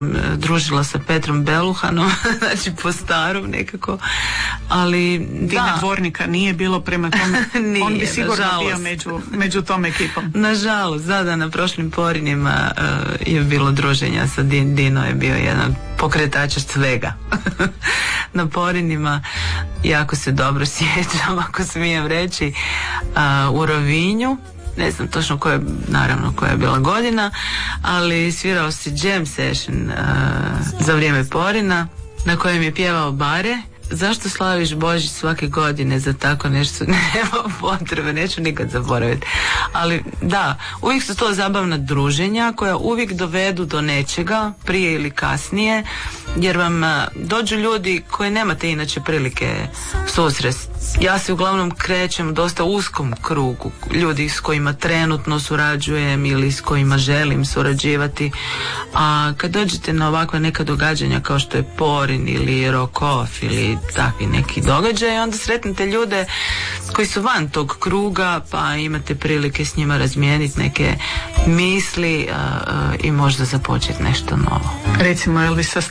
družila sa Petrom Beluhanom, znači po starom nekako, ali Dina Dvornika nije bilo, prema tome nije, on bi sigurno nažalost bio među tom ekipom. Nažalost, da, na prošlim Porinjima je bilo druženja sa Dino je bio jedan pokretač svega na Porinjima. Jako se dobro sjećam, ako smijem reći, u Rovinju. Ne znam točno koja je bila godina, ali svirao si jam session za vrijeme Porina, na kojem je pjevao Bare. Zašto slaviš Božić svake godine? Za tako nešto nema potrebe, neću nikad zaboraviti. Ali da, uvijek su to zabavna druženja koja uvijek dovedu do nečega, prije ili kasnije, jer vam dođu ljudi koje nemate inače prilike susresti. Ja se uglavnom krećem u dosta uskom krugu ljudi s kojima trenutno surađujem ili s kojima želim surađivati, a kad dođete na ovakva neka događanja kao što je Porin ili Rock Off ili takvi neki događaj, onda sretnete ljude koji su van tog kruga, pa imate prilike s njima razmijeniti neke misli i možda započeti nešto novo. Recimo Elvisa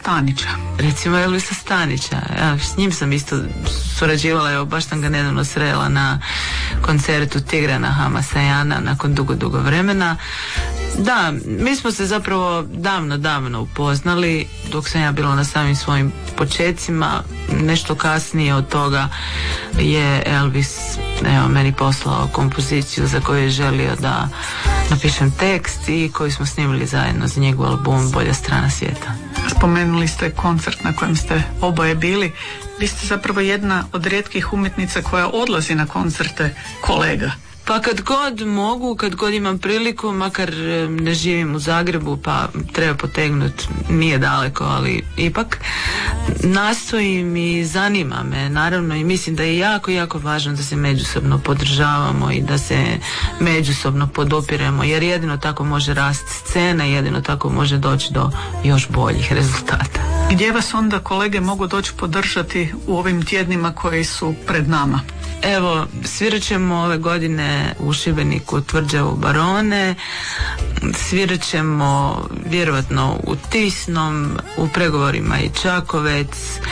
Stanića. Ja, s njim sam isto surađivala, evo baš sam ga nedavno srela na koncertu Tigrana Hamasajana nakon dugo vremena. Da, mi smo se zapravo davno upoznali dok sam ja bila na samim svojim počecima. Nešto kasnije od toga je Elvis meni poslao kompoziciju za koju je želio da napišem tekst i koju smo snimili zajedno za njegov album Bolja strana svijeta. Spomenuli ste koncert na kojem ste oboje bili. Vi ste zapravo jedna od rijetkih umjetnica koja odlazi na koncerte kolega. Pa kad god mogu, kad god imam priliku, makar ne živim u Zagrebu pa treba potegnuti, nije daleko, ali ipak nastojim i zanima me, naravno, i mislim da je jako važno da se međusobno podržavamo i da se međusobno podupiremo, jer jedino tako može rasti scena, jedino tako može doći do još boljih rezultata. Gdje vas onda kolege mogu doći podržati u ovim tjednima koji su pred nama? Evo, svirat ćemo ove godine u Šibeniku Tvrđavu Barone, svirat ćemo vjerovatno u Tisnom, u pregovorima i Čakovec,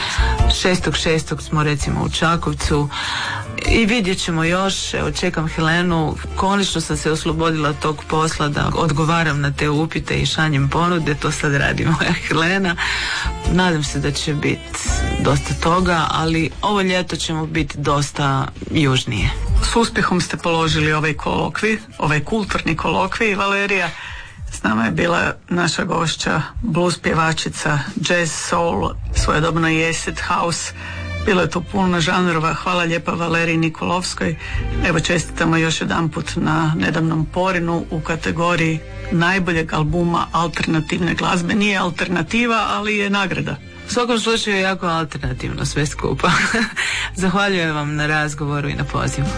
6.6. smo recimo u Čakovcu i vidjet ćemo još. Evo, čekam Helenu, konačno sam se oslobodila tog posla da odgovaram na te upite i šanjem ponude, to sad radi moja Helena. Nadam se da će biti dosta toga, ali ovo ljeto ćemo biti dosta južnije. S uspjehom ste položili ovaj kolokvij, ovaj kulturni kolokvij, Valerija. S nama je bila naša gošća, blues pjevačica, jazz, soul, svojedobno i acid house. Bilo je to puno žanrova. Hvala lijepa Valeriji Nikolovskoj. Evo, čestitamo još jedanput na nedavnom Porinu u kategoriji najboljeg albuma alternativne glazbe. Nije alternativa, ali je nagrada. U svakom slučaju je jako alternativno sve skupa. Zahvaljujem vam na razgovoru i na pozivu.